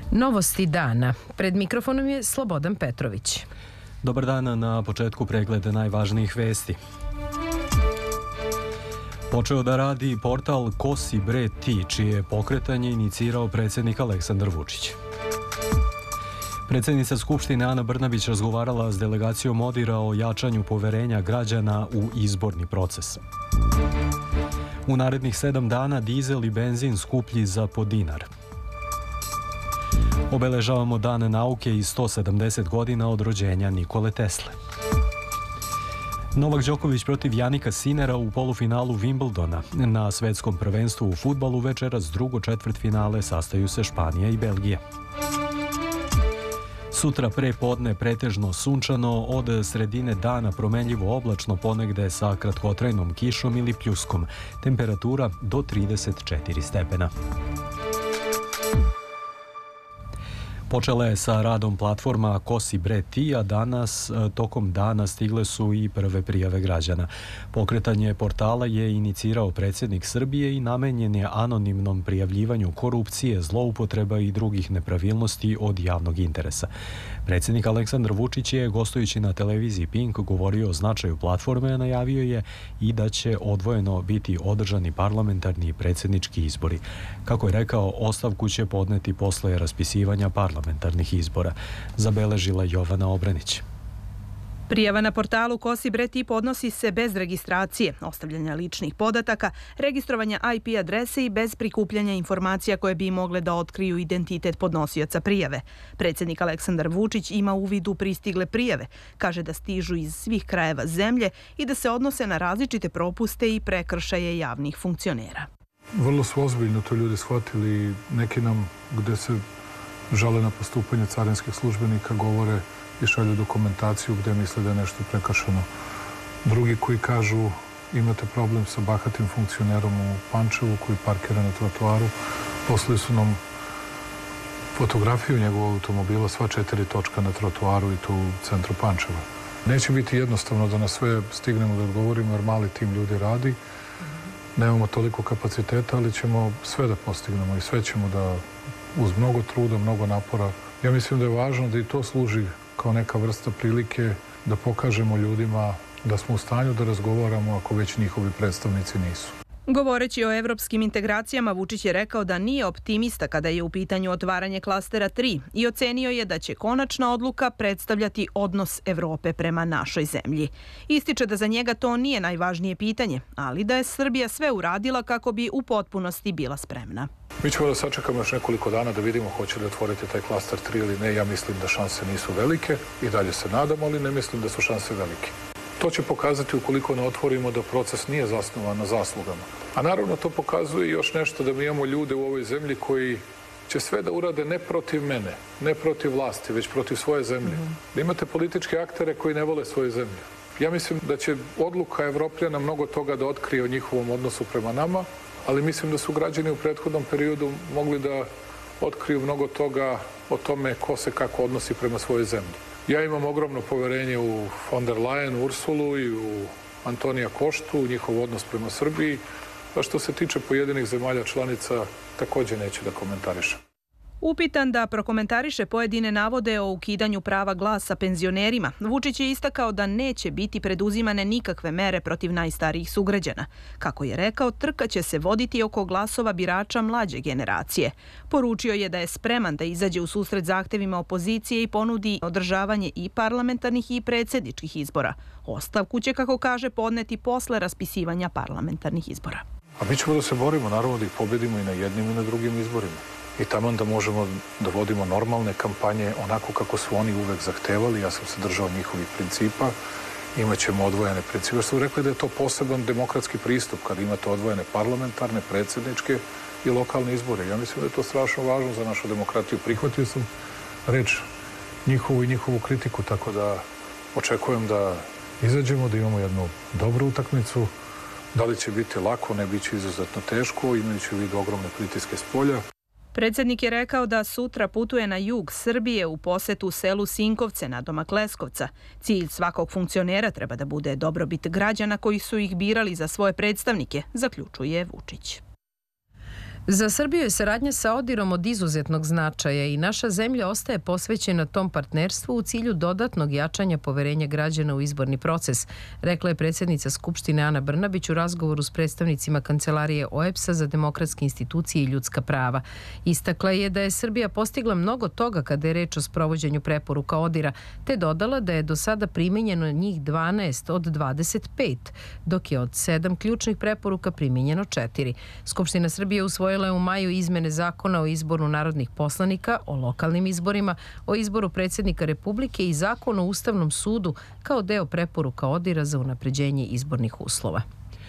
Novosti dana. Pred mikrofonom je Slobodan Petrović. Dobar dan, na početku pregleda najvažnijih vesti. Počeo da radi portal Ko si bre ti, čije je pokretanje inicirao predsjednik Aleksandar Vučić. Predsjednica Skupštine Ana Brnabić razgovarala s delegacijom ODIHR-a o jačanju poverenja građana u izborni proces. U narednih 7 dana dizel i benzin skuplji za po dinar. Obeležavamo Dan nauke i 170 godina od rođenja Nikole Tesle. Novak Đoković protiv Janika Sinera u polufinalu Wimbledona. Na svetskom prvenstvu u fudbalu večeras drugo četvrtfinale sastaju se Španija i Belgija. Sutra pre podne pretežno sunčano, od sredine dana promenljivo oblačno, ponegde sa kratkotrajnom kišom ili pljuskom. Temperatura do 34 stepena. Počela je sa radom platforma Ko si bre ti, a danas tokom dana stigle su i prve prijave građana. Pokretanje portala je inicirao predsjednik Srbije i namenjen je anonimnom prijavljivanju korupcije, zloupotreba i drugih nepravilnosti od javnog interesa. Predsjednik Aleksandar Vučić je, gostujući na televiziji Pink, govorio o značaju platforme, a najavio je i da će odvojeno biti održani parlamentarni i predsjednički izbori. Kako je rekao, ostavku će podneti posle raspisivanja parlamentarnih izbora, zabeležila Jovana Obranić. Prijava na portalu Ko si bre ti podnosi se bez registracije, ostavljanja ličnih podataka, registrovanja IP adrese i bez prikupljanja informacija koje bi mogle da otkriju identitet podnosioca prijave. Predsjednik Aleksandar Vučić ima uvid u pristigle prijave, kaže da stižu iz svih krajeva zemlje i da se odnose na različite propuste i prekršaje javnih funkcionera. Vrlo su ozbiljno to ljudi shvatili, neki nam gde se žale na postupanje carinskih službenika govore i šalju dokumentaciju gde misle da je nešto prekršeno. Drugi koji kažu imate problem sa bahatim funkcionerom u Pančevu koji parkira na trotoaru, poslali su nam fotografiju njegovog automobila, sva 4 točka na trotoaru i tu u centru Pančeva. Neće biti jednostavno da na sve stignemo da odgovorimo jer mali tim ljudi radi. Nemamo toliko kapaciteta, ali ćemo sve da postignemo i sve ćemo da uz mnogo truda, mnogo napora. Ja mislim da je važno da i to služi kao neka vrsta prilike da pokažemo ljudima da smo u stanju da razgovaramo ako već njihovi predstavnici nisu. Govoreći o evropskim integracijama, Vučić je rekao da nije optimista kada je u pitanju otvaranje klastera 3 i ocenio je da će konačna odluka predstavljati odnos Evrope prema našoj zemlji. Ističe da za njega to nije najvažnije pitanje, ali da je Srbija sve uradila kako bi u potpunosti bila spremna. Mi ćemo da sačekamo još nekoliko dana da vidimo hoće li otvoriti taj klaster 3 ili ne. Ja mislim da šanse nisu velike i dalje se nadamo, ali ne mislim da su šanse velike. To će pokazati ukoliko ne otvorimo da proces nije zasnovan na zaslugama. A naravno to pokazuje još nešto da mi imamo ljude u ovoj zemlji koji će sve da urade ne protiv mene, ne protiv vlasti, već protiv svoje zemlje. Da imate političke aktere koji ne vole svoju zemlju. Ja mislim da će odluka Evropljana mnogo toga da otkrije o njihovom odnosu prema nama, ali mislim da su građani u prethodnom periodu mogli da otkriju mnogo toga o tome ko se kako odnosi prema svojoj zemlji. Ja imam ogromno poverenje u von der Leyen, Ursulu i u Antonija Koštu, njihov odnos prema Srbiji, a što se tiče pojedinih zemalja članica, također neću da komentarišem. Upitan da prokomentariše pojedine navode o ukidanju prava glasa penzionerima, Vučić je istakao da neće biti preduzimane nikakve mere protiv najstarijih sugrađana. Kako je rekao, trka će se voditi oko glasova birača mlađe generacije. Poručio je da je spreman da izađe u susret zahtevima opozicije i ponudi održavanje i parlamentarnih i predsjedničkih izbora. Ostavku će, kako kaže, podneti posle raspisivanja parlamentarnih izbora. A mi ćemo da se borimo, naravno da ih pobedimo i na jednim i na drugim izborima. I tamo da možemo da vodimo normalne kampanje onako kako su oni uvek zahtevali. Ja sam se držao njihovih principa. Imaćemo odvojene principe. Što su rekli da je to poseban demokratski pristup kada imate odvojene parlamentarne, predsjedničke i lokalne izbore. Ja mislim da je to strašno važno za našu demokratiju. Prihvatio sam reč njihovu i njihovu kritiku, tako da očekujem da izađemo, da imamo jednu dobru utakmicu. Da li će biti lako, ne biće izuzetno teško, imajući u vidu ogromne pritiske s polja. Predsjednik je rekao da sutra putuje na jug Srbije u posetu selu Sinkovce nadomak Leskovca. Cilj svakog funkcionera treba da bude dobrobit građana koji su ih birali za svoje predstavnike, zaključuje Vučić. Za Srbiju je saradnja sa ODIR-om od izuzetnog značaja i naša zemlja ostaje posvećena tom partnerstvu u cilju dodatnog jačanja poverenja građana u izborni proces, rekla je predsjednica Skupštine Ana Brnabić u razgovoru s predstavnicima Kancelarije OEBS-a za demokratske institucije i ljudska prava. Istakla je da je Srbija postigla mnogo toga kada je reč o sprovođenju preporuka ODIR-a, te dodala da je do sada primenjeno njih 12 od 25, dok je od 7 ključnih preporuka primenjeno 4. Skupština Srbije usvojila je u maju izmene zakona o izboru narodnih poslanika, o lokalnim izborima, o izboru predsjednika Republike i zakon o Ustavnom sudu kao deo preporuka ODIR-a za unapređenje izbornih uslova.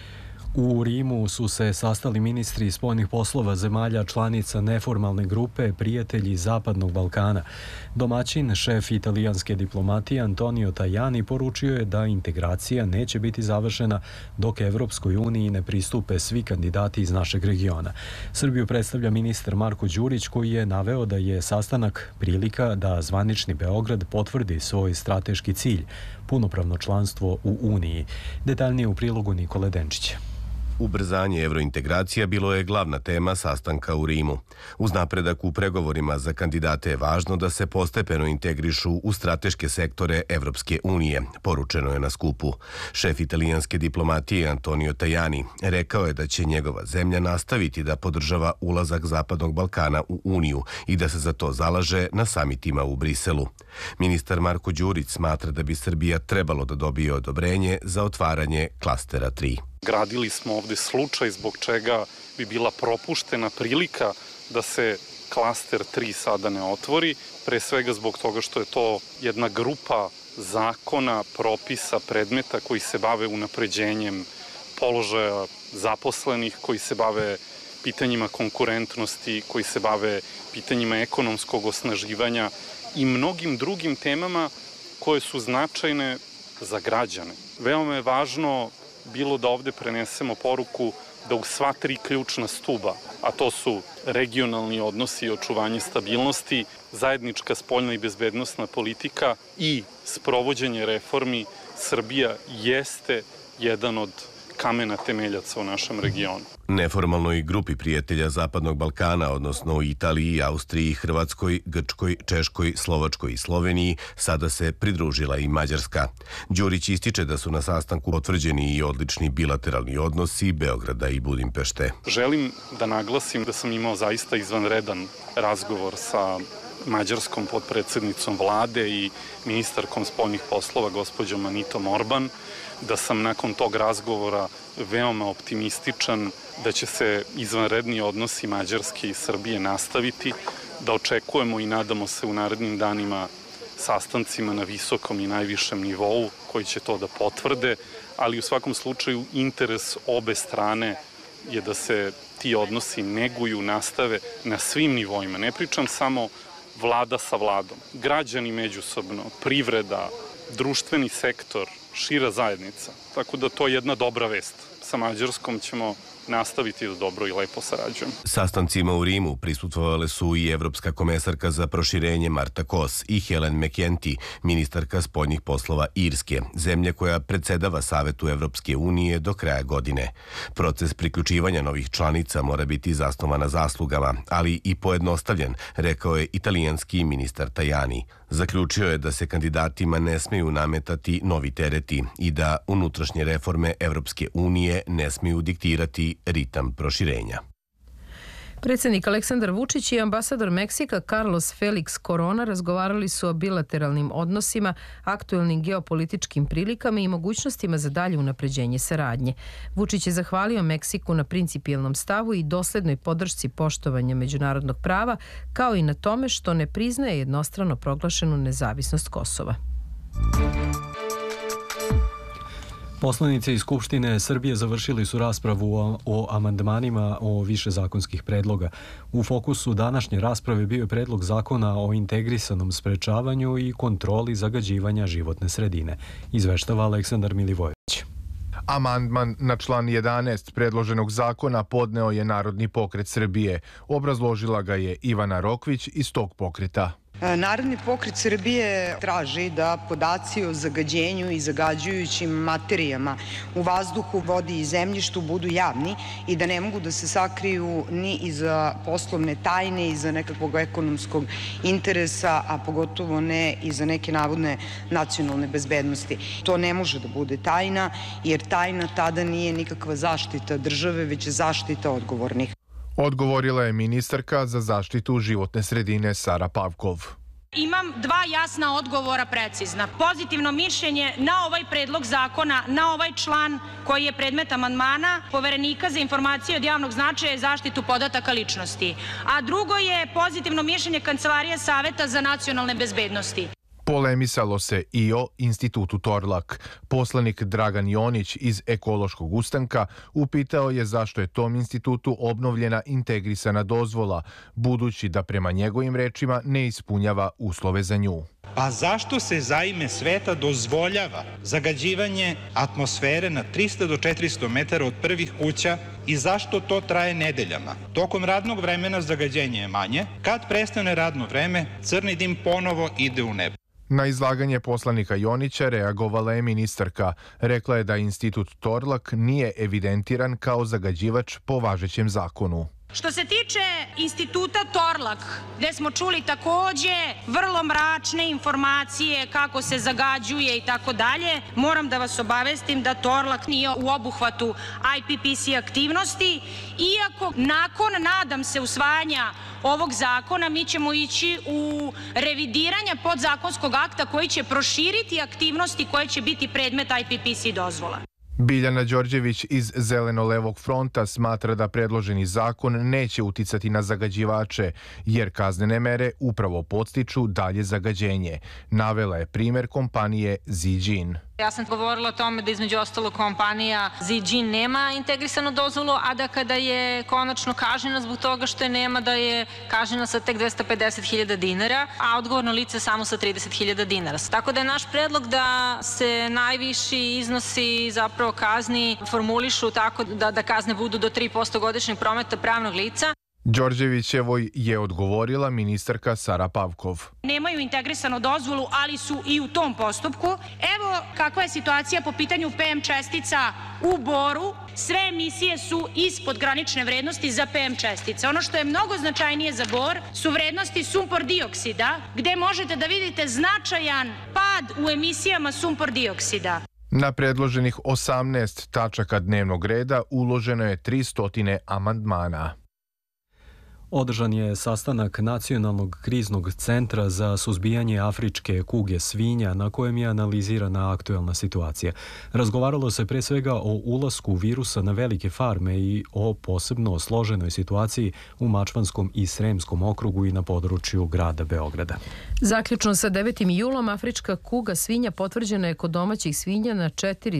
U Rimu su se sastali ministri spoljnih poslova zemalja članica neformalne grupe Prijatelji Zapadnog Balkana. Domaćin, šef italijanske diplomatije Antonio Tajani poručio je da integracija neće biti završena dok Evropskoj uniji ne pristupe svi kandidati iz našeg regiona. Srbiju predstavlja ministar Marko Đurić, koji je naveo da je sastanak prilika da zvanični Beograd potvrdi svoj strateški cilj, punopravno članstvo u Uniji. Detaljnije u prilogu Nikole Denčića. Ubrzanje evrointegracija bilo je glavna tema sastanka u Rimu. Uz napredak u pregovorima za kandidate je važno da se postepeno integrišu u strateške sektore Evropske unije, poručeno je na skupu. Šef italijanske diplomatije Antonio Tajani rekao je da će njegova zemlja nastaviti da podržava ulazak Zapadnog Balkana u Uniju i da se za to zalaže na samitima u Briselu. Ministar Marko Đurić smatra da bi Srbija trebalo da dobije odobrenje za otvaranje klastera 3. Gradili smo ovde slučaj zbog čega bi bila propuštena prilika da se klaster 3 sada ne otvori, pre svega zbog toga što je to jedna grupa zakona, propisa, predmeta koji se bave unapređenjem položaja zaposlenih, koji se bave pitanjima konkurentnosti, koji se bave pitanjima ekonomskog osnaživanja i mnogim drugim temama koje su značajne za građane. Veoma je važno bilo da ovde prenesemo poruku da u sva 3 ključna stuba, a to su regionalni odnosi i očuvanje stabilnosti, zajednička spoljna i bezbednosna politika i sprovođenje reformi, Srbija jeste jedan od kamena temeljaca u našem regionu. Neformalnoj grupi prijatelja Zapadnog Balkana, odnosno u Italiji, Austriji, Hrvatskoj, Grčkoj, Češkoj, Slovačkoj i Sloveniji, sada se pridružila i Mađarska. Đurić ističe da su na sastanku potvrđeni i odlični bilateralni odnosi Beograda i Budimpešte. Želim da naglasim da sam imao zaista izvanredan razgovor sa mađarskom potpredsednicom vlade i ministarkom spoljnih poslova gospođom Anitom Orban, da sam nakon tog razgovora veoma optimističan da će se izvanredni odnosi Mađarske i Srbije nastaviti, da očekujemo i nadamo se u narednim danima sastancima na visokom i najvišem nivou koji će to da potvrde, ali u svakom slučaju interes obe strane je da se ti odnosi neguju, nastave na svim nivoima. Ne pričam samo vlada sa vladom, građani međusobno, privreda, društveni sektor, šira zajednica. Tako da to je jedna dobra vest. Sa Mađarskom ćemo nastaviti da dobro i lepo sarađujemo. Sastancima u Rimu prisustvovale su i evropska komesarka za proširenje Marta Kos i Helen McEntee, ministarka spoljnih poslova Irske, zemlje koja predsedava Savetu Evropske unije do kraja godine. Proces priključivanja novih članica mora biti zasnovan na zaslugama, ali i pojednostavljen, rekao je italijanski ministar Tajani. Zaključio je da se kandidatima ne smeju nametati novi tereti i da unutrašnje reforme Evropske unije ne smeju diktirati ritam proširenja. Predsjednik Aleksandar Vučić i ambasador Meksika Carlos Felix Corona razgovarali su o bilateralnim odnosima, aktuelnim geopolitičkim prilikama i mogućnostima za dalje unapređenje saradnje. Vučić je zahvalio Meksiku na principijelnom stavu i doslednoj podršci poštovanja međunarodnog prava, kao i na tome što ne priznaje jednostrano proglašenu nezavisnost Kosova. Poslanici iz Skupštine Srbije završili su raspravu o amandmanima o više zakonskih predloga. U fokusu današnje rasprave bio je predlog zakona o integrisanom sprečavanju i kontroli zagađivanja životne sredine, izveštava Aleksandar Milivojević. Amandman na član 11 predloženog zakona podneo je Narodni pokret Srbije. Obrazložila ga je Ivana Rokvić iz tog pokreta. Narodni pokret Srbije traži da podaci o zagađenju i zagađujućim materijama u vazduhu, vodi i zemljištu budu javni i da ne mogu da se sakriju ni iza poslovne tajne, iza nekakvog ekonomskog interesa, a pogotovo ne iza neke navodne nacionalne bezbednosti. To ne može da bude tajna, jer tajna tada nije nikakva zaštita države, već zaštita odgovornih. Odgovorila je ministarka za zaštitu životne sredine Sara Pavkov. Imam dva jasna odgovora precizna. Pozitivno mišljenje na ovaj predlog zakona, na ovaj član koji je predmet amandmana Poverenika za informacije od javnog značaja i zaštitu podataka ličnosti. A drugo je pozitivno mišljenje Kancelarije Saveta za nacionalne bezbednosti. Polemisalo se i o Institutu Torlak. Poslanik Dragan Jonić iz Ekološkog ustanka upitao je zašto je tom institutu obnovljena integrisana dozvola, budući da prema njegovim rečima ne ispunjava uslove za nju. Pa zašto se za ime sveta dozvoljava zagađivanje atmosfere na 300 do 400 metara od prvih kuća i zašto to traje nedeljama? Tokom radnog vremena zagađenje je manje, kad prestane radno vreme, crni dim ponovo ide u nebo. Na izlaganje poslanika Jonića reagovala je ministarka. Rekla je da Institut Torlak nije evidentiran kao zagađivač po važećem zakonu. Što se tiče Instituta Torlak, gde smo čuli takođe vrlo mračne informacije kako se zagađuje i tako dalje, moram da vas obavestim da Torlak nije u obuhvatu IPPC aktivnosti, iako nakon, nadam se, usvajanja ovog zakona mi ćemo ići u revidiranje podzakonskog akta koji će proširiti aktivnosti koje će biti predmet IPPC dozvola. Biljana Đorđević iz Zeleno-levog fronta smatra da predloženi zakon neće uticati na zagađivače, jer kaznene mere upravo podstiču dalje zagađenje. Navela je primer kompanije Ziđin. Ja sam govorila o tome da između ostalo kompanija Ziđin nema integrisanu dozvolu, a da kada je konačno kažnjena zbog toga što je nema, da je kažnjena sa tek 250.000 dinara, a odgovorno lice samo sa 30.000 dinara. Tako da je naš predlog da se najviši iznosi zapravo kazni formulišu tako da kazne budu do 3% godišnjeg prometa pravnog lica. Đorđevićevoj je odgovorila ministarka Sara Pavkov. Nemaju integrisanu dozvolu, ali su i u tom postupku. Evo kakva je situacija po pitanju PM čestica u Boru. Sve emisije su ispod granične vrednosti za PM čestice. Ono što je mnogo značajnije za Bor su vrednosti sumpor dioksida, gde možete da vidite značajan pad u emisijama sumpor dioksida. Na predloženih 18 tačaka dnevnog reda uloženo je 300 amandmana. Održan je sastanak Nacionalnog kriznog centra za suzbijanje afričke kuge svinja na kojem je analizirana aktuelna situacija. Razgovaralo se pre svega o ulasku virusa na velike farme i o posebno složenoj situaciji u Mačvanskom i Sremskom okrugu i na području grada Beograda. Zaključno sa 9. julom afrička kuga svinja potvrđena je kod domaćih svinja na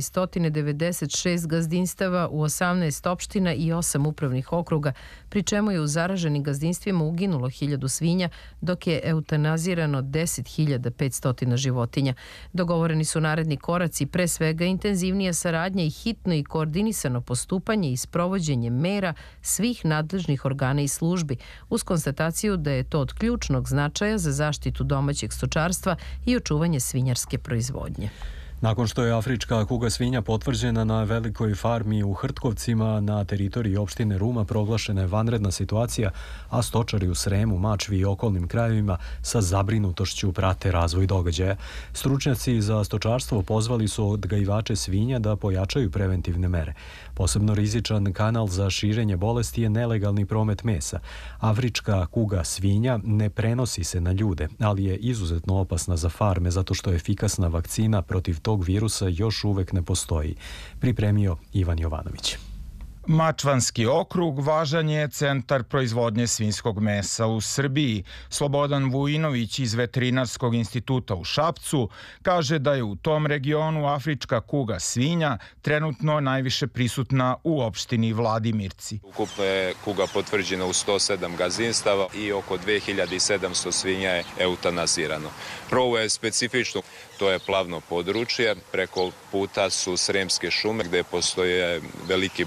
496 gazdinstava u 18 opština i 8 upravnih okruga, pri čemu je u zaraženim gazdinstvima uginulo 1000 svinja, dok je eutanazirano 10.500 životinja. Dogovoreni su naredni koraci, pre svega intenzivnija saradnja i hitno i koordinisano postupanje i sprovođenje mera svih nadležnih organa i službi, uz konstataciju da je to od ključnog značaja za zaštitu domaćeg stočarstva i očuvanje svinjarske proizvodnje. Nakon što je afrička kuga svinja potvrđena na velikoj farmi u Hrtkovcima na teritoriji opštine Ruma, proglašena je vanredna situacija, a stočari u Sremu, Mačvi i okolnim krajevima sa zabrinutošću prate razvoj događaja. Stručnjaci za stočarstvo pozvali su odgajivače svinja da pojačaju preventivne mere. Posebno rizičan kanal za širenje bolesti je nelegalni promet mesa. Afrička kuga svinja ne prenosi se na ljude, ali je izuzetno opasna za farme zato što efikasna vakcina protiv tog virusa još uvek ne postoji. Pripremio Ivan Jovanović. Mačvanski okrug važan je centar proizvodnje svinjskog mesa u Srbiji. Slobodan Vujinović iz Veterinarskog instituta u Šapcu kaže da je u tom regionu afrička kuga svinja trenutno najviše prisutna u opštini Vladimirci. Ukupno je kuga potvrđena u 107 gazdinstava i oko 2700 svinja je eutanazirano. Ovo je specifično, to je plavno područje, preko puta su Sremske šume gde postoje veliki broj zaraženih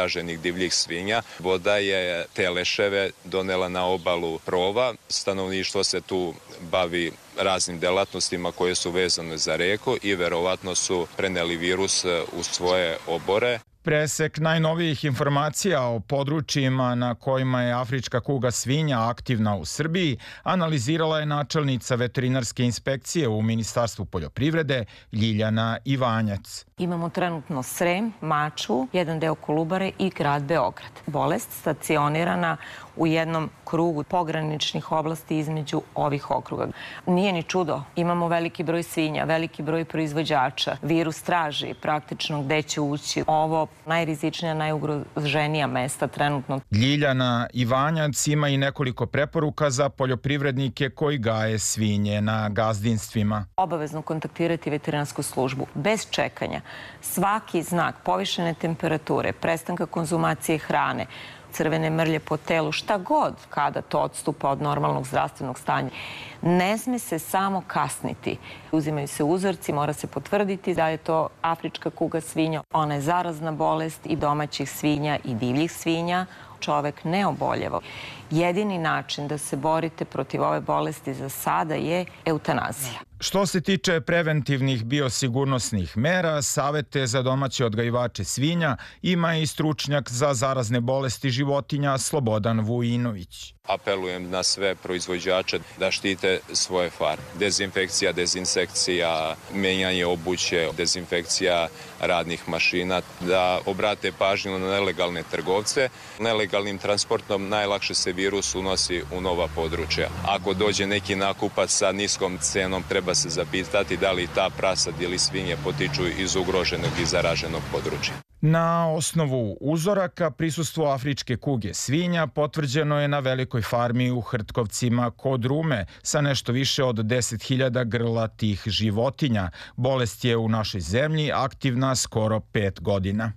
zaraženih divljih svinja. Voda je te leševe donela na obalu Prova. Stanovništvo se tu bavi raznim delatnostima koje su vezane za reku i verovatno su preneli virus u svoje obore. Presek najnovijih informacija o područjima na kojima je afrička kuga svinja aktivna u Srbiji analizirala je načelnica veterinarske inspekcije u Ministarstvu poljoprivrede Ljiljana Ivanjac. Imamo trenutno Srem, Mačvu, jedan deo Kolubare i grad Beograd. Bolest stacionirana u jednom krugu pograničnih oblasti između ovih okruga. Nije ni čudo, imamo veliki broj svinja, veliki broj proizvođača. Virus traži praktično gde će ući. Ovo najrizičnija, najugroženija mesta trenutno. Ljiljana Ivanjac ima i nekoliko preporuka za poljoprivrednike koji gaje svinje na gazdinstvima. Obavezno kontaktirati veterinarsku službu bez čekanja. Svaki znak povišene temperature, prestanka konzumacije hrane, crvene mrlje po telu, šta god kada to odstupa od normalnog zdravstvenog stanja. Ne sme se samo kasniti. Uzimaju se uzorci, mora se potvrditi da je to afrička kuga svinja. Ona je zarazna bolest i domaćih svinja i divljih svinja. Čovek ne oboljeva. Jedini način da se borite protiv ove bolesti za sada je eutanazija. Što se tiče preventivnih biosigurnosnih mera, savete za domaće odgajivače svinja ima i stručnjak za zarazne bolesti životinja Slobodan Vujinović. Apelujem na sve proizvođače da štite svoje farme. Dezinfekcija, dezinsekcija, menjanje obuće, dezinfekcija radnih mašina, da obrate pažnju na nelegalne trgovce. Nelegalnim transportom najlakše se virus unosi u nova područja. Ako dođe neki nakupac sa niskom cenom, treba se zapitati da li ta prasad ili svinje potiču iz ugroženog i zaraženog područja. Na osnovu uzoraka prisustvo afričke kuge svinja potvrđeno je na velikoj farmi u Hrtkovcima kod Rume sa nešto više od 10.000 grla tih životinja. Bolest je u našoj zemlji aktivna skoro 5 godina.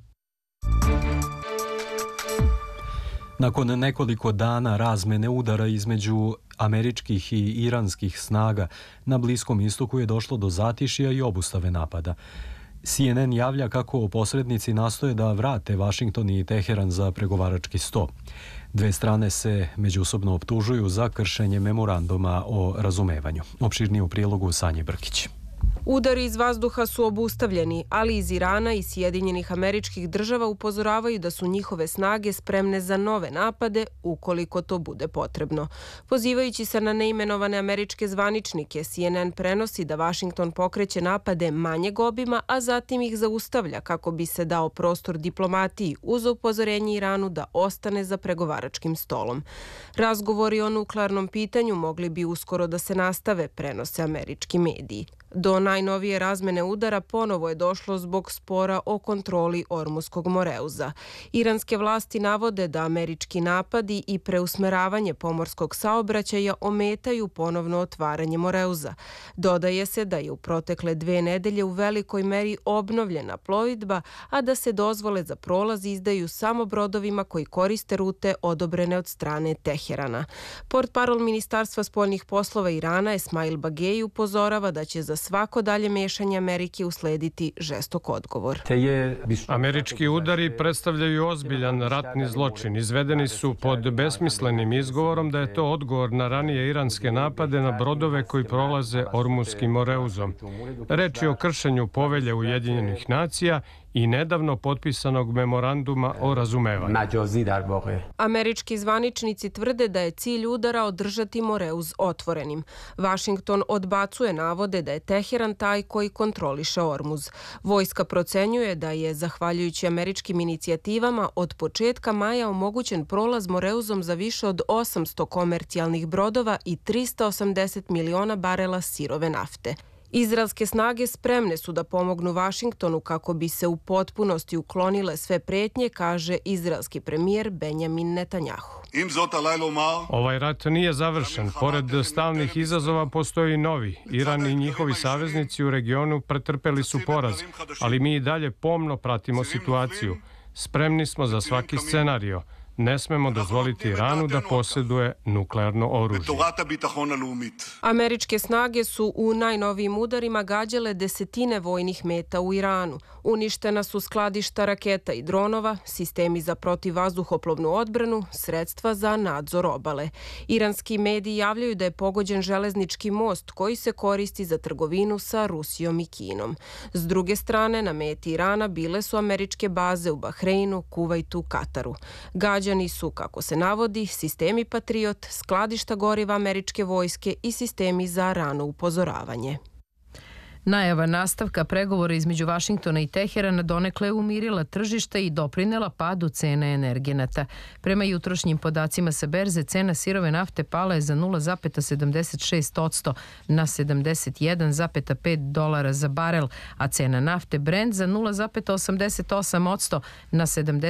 Nakon nekoliko dana razmene udara između američkih i iranskih snaga na Bliskom istoku je došlo do zatišja i obustave napada. CNN javlja kako posrednici nastoje da vrate Vašington i Teheran za pregovarački sto. Dve strane se međusobno optužuju za kršenje memoranduma o razumevanju. Opširnije u prilogu Sanje Brkić. Udari iz vazduha su obustavljeni, ali iz Irana i Sjedinjenih Američkih Država upozoravaju da su njihove snage spremne za nove napade ukoliko to bude potrebno. Pozivajući se na neimenovane američke zvaničnike, CNN prenosi da Vašington pokreće napade manjeg obima, a zatim ih zaustavlja kako bi se dao prostor diplomatiji uz upozorenje Iranu da ostane za pregovaračkim stolom. Razgovori o nuklearnom pitanju mogli bi uskoro da se nastave, prenose američki mediji. Do najnovije razmene udara ponovo je došlo zbog spora o kontroli Ormuskog Moreuza. Iranske vlasti navode da američki napadi i preusmeravanje pomorskog saobraćaja ometaju ponovno otvaranje Moreuza. Dodaje se da je u protekle 2 nedelje u velikoj meri obnovljena plovidba, a da se dozvole za prolaz izdaju samo brodovima koji koriste rute odobrene od strane Teherana. Portparol Ministarstva spoljnih poslova Irana Esmail Bagej upozorava da će za svako dalje mešanje Amerike uslediti žestok odgovor. Američki udari predstavljaju ozbiljan ratni zločin. Izvedeni su pod besmislenim izgovorom da je to odgovor na ranije iranske napade na brodove koji prolaze Ormuskim Moreuzom. Reč je o kršenju povelje Ujedinjenih nacija i nedavno potpisanog memoranduma o razumevanju. Američki zvaničnici tvrde da je cilj udara održati Moreuz otvorenim. Vašington odbacuje navode da je Teheran taj koji kontroliše Ormuz. Vojska procenjuje da je, zahvaljujući američkim inicijativama, od početka maja omogućen prolaz Moreuzom za više od 800 komercijalnih brodova i 380 miliona barela sirove nafte. Izraelske snage spremne su da pomognu Vašingtonu kako bi se u potpunosti uklonile sve pretnje, kaže izraelski premijer Benjamin Netanjahu. Ovaj rat nije završen. Pored stalnih izazova postoji novi. Iran i njihovi saveznici u regionu pretrpeli su poraz, ali mi i dalje pomno pratimo situaciju. Spremni smo za svaki scenario. ne smemo dozvoliti Iranu da posjeduje nuklearno oružje. Američke snage su u najnovijim udarima gađale desetine vojnih meta u Iranu. Uništena su skladišta raketa i dronova, sistemi za protivvazduhoplovnu odbranu, sredstva za nadzor obale. Iranski mediji javljaju da je pogođen železnički most koji se koristi za trgovinu sa Rusijom i Kinom. S druge strane, na meti Irana bile su američke baze u Bahreinu, Kuvajtu, Kataru. Gađani su, kako se navodi, sistemi Patriot, skladišta goriva američke vojske i sistemi za rano upozoravanje. Najava nastavka pregovora između Vašingtona i Teherana donekle umirila tržište i doprinela padu cene energenata. Prema jutrošnjim podacima sa berze, cena sirove nafte pala je za 0,76% na $71,5 za barel, a cena nafte Brent za 0,88% na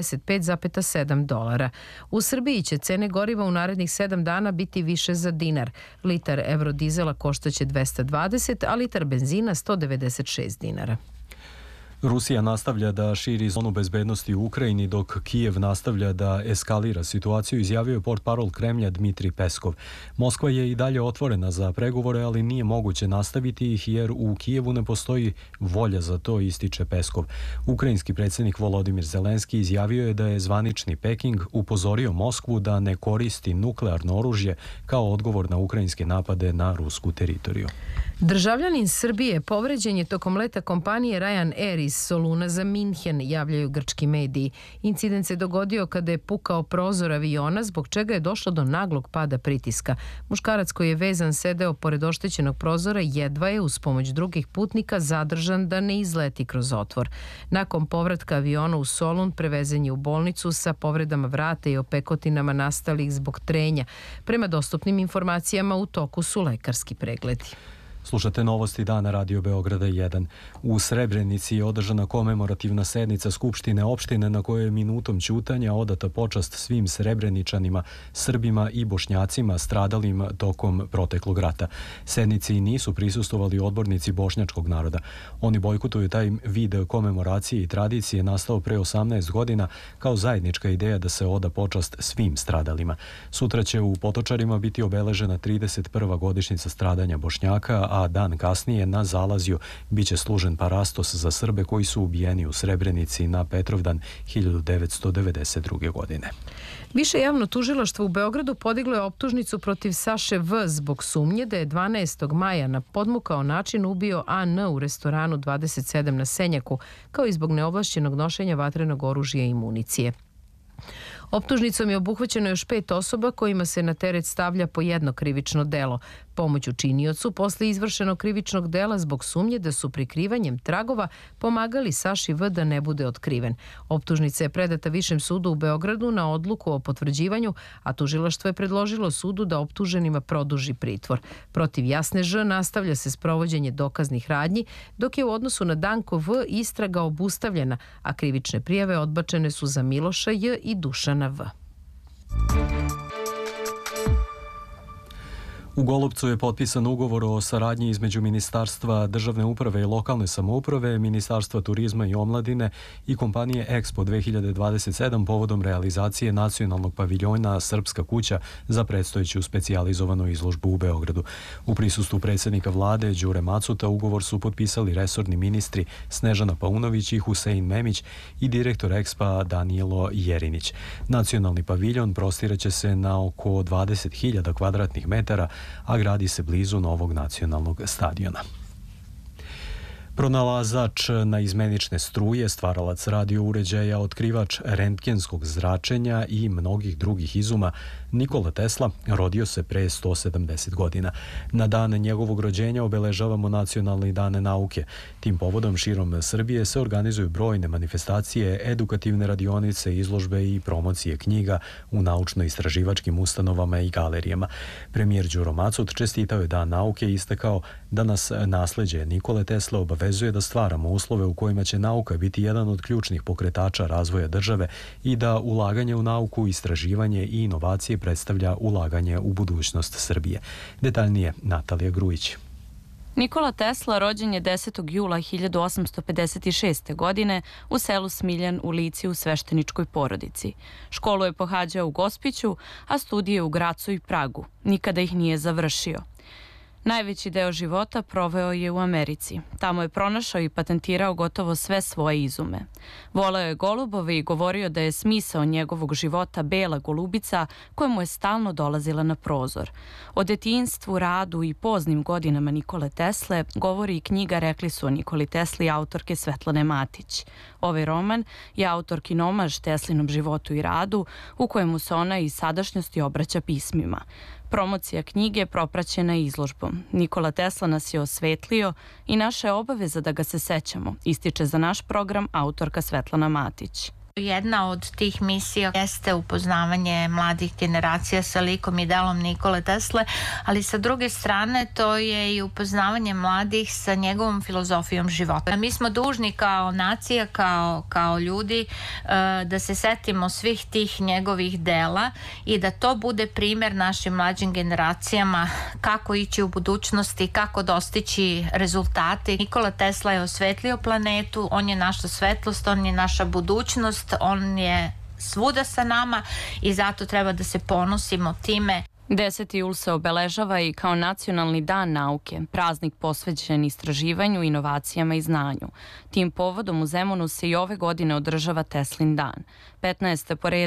$75,7. U Srbiji će cene goriva u narednih 7 dana biti više za dinar. Litar evrodizela koštaće 220, a litar benzina 196 dinara. Rusija nastavlja da širi zonu bezbednosti u Ukrajini, dok Kijev nastavlja da eskalira situaciju, izjavio je portparol Kremlja Dmitrij Peskov. Moskva je i dalje otvorena za pregovore, ali nije moguće nastaviti ih jer u Kijevu ne postoji volja za to, ističe Peskov. Ukrajinski predsjednik Volodimir Zelenski izjavio je da je zvanični Peking upozorio Moskvu da ne koristi nuklearno oružje kao odgovor na ukrajinske napade na rusku teritoriju. Državljanin Srbije povređen je tokom leta kompanije Ryanair iz Soluna za Minhen, javljaju grčki mediji. Incident se dogodio kada je pukao prozor aviona, zbog čega je došlo do naglog pada pritiska. Muškarac koji je vezan sedeo pored oštećenog prozora jedva je uz pomoć drugih putnika zadržan da ne izleti kroz otvor. Nakon povratka aviona u Solun prevezen je u bolnicu sa povredama vrata i opekotinama nastalih zbog trenja. Prema dostupnim informacijama u toku su lekarski pregledi. Slušate novosti dana Radio Beograda 1. U Srebrenici je održana komemorativna sednica Skupštine opštine na kojoj je minutom ćutanja odata počast svim Srebreničanima, Srbima i Bošnjacima stradalim tokom proteklog rata. Sednici nisu prisustvovali odbornici bošnjačkog naroda. Oni bojkotuju taj vid komemoracije i tradicije nastao pre 18 godina kao zajednička ideja da se oda počast svim stradalima. Sutra će u Potočarima biti obeležena 31. godišnjica stradanja Bošnjaka, a dan kasnije na Zalazju biće služen parastos za Srbe koji su ubijeni u Srebrenici na Petrovdan 1992. godine. Više javno tužilaštvo u Beogradu podiglo je optužnicu protiv Saše V zbog sumnje da je 12. maja na podmukao način ubio AN u restoranu 27 na Senjaku, kao i zbog neovlašćenog nošenja vatrenog oružja i municije. Optužnicom je obuhvaćeno još 5 osoba kojima se na teret stavlja po jedno krivično delo. Pomoć učiniocu posle izvršenog krivičnog dela zbog sumnje da su prikrivanjem tragova pomagali Saši V da ne bude otkriven. Optužnica je predata Višem sudu u Beogradu na odluku o potvrđivanju, a tužilaštvo je predložilo sudu da optuženima produži pritvor. Protiv Jasne Ž nastavlja se sprovođenje dokaznih radnji, dok je u odnosu na Danko V istraga obustavljena, a krivične prijave odbačene su za Miloša J i Dušana V. U Golupcu je potpisan ugovor o saradnji između Ministarstva državne uprave i lokalne samouprave, Ministarstva turizma i omladine i kompanije Expo 2027 povodom realizacije nacionalnog paviljona Srpska kuća za predstojeću specijalizovanu izložbu u Beogradu. U prisustvu predsjednika vlade Đure Macuta ugovor su potpisali resorni ministri Snežana Paunović i Husein Memić i direktor Expa Danijelo Jerinić. Nacionalni paviljon prostiraće se na oko 20.000 kvadratnih metara, a gradi se blizu novog nacionalnog stadiona. Pronalazač naizmenične struje, stvaralac radio uređaja, otkrivač rentgenskog zračenja i mnogih drugih izuma, Nikola Tesla rodio se pre 170 godina. Na dan njegovog rođenja obeležavamo nacionalne dane nauke. Tim povodom širom Srbije se organizuju brojne manifestacije, edukativne radionice, izložbe i promocije knjiga u naučno-istraživačkim ustanovama i galerijama. Premijer Đuro Macut čestitao je Dan nauke i istakao da nas nasleđe Nikole Tesla obavezuje da stvaramo uslove u kojima će nauka biti jedan od ključnih pokretača razvoja države i da ulaganje u nauku, istraživanje i inovacije predstavlja ulaganje u budućnost Srbije. Detaljnije Natalija Grujić. Nikola Tesla rođen je 10. jula 1856. godine u selu Smiljan u Lici u svešteničkoj porodici. Školu je pohađao u Gospiću, a studije u Gracu i Pragu. Nikada ih nije završio. Najveći deo života proveo je u Americi. Tamo je pronašao i patentirao gotovo sve svoje izume. Voleo je golubove i govorio da je smisao njegovog života bela golubica koja mu je stalno dolazila na prozor. O detinjstvu, radu i poznim godinama Nikole Tesle govori i knjiga Rekli su o Nikoli Tesli autorke Svetlane Matić. Ovaj roman je autorkin omaž Teslinom životu i radu u kojemu se ona iz sadašnjosti obraća pismima. Promocija knjige propraćena je izložbom. Nikola Tesla nas je osvetlio i naša je obaveza da ga se sećamo, ističe za naš program autorka Svetlana Matić. Jedna od tih misija jeste upoznavanje mladih generacija sa likom i delom Nikole Tesle, ali sa druge strane to je i upoznavanje mladih sa njegovom filozofijom života. Mi smo dužni kao nacija, kao ljudi da se setimo svih tih njegovih dela i da to bude primjer našim mlađim generacijama kako ići u budućnosti, kako dostići rezultate. Nikola Tesla je osvetlio planetu, on je naša svetlost, on je naša budućnost, on je svuda sa nama i zato treba da se ponosimo time. 10. jul se obeležava i kao nacionalni dan nauke, praznik posvećen istraživanju, inovacijama i znanju. Tim povodom u Zemunu se i ove godine održava Teslin dan. 15. po redu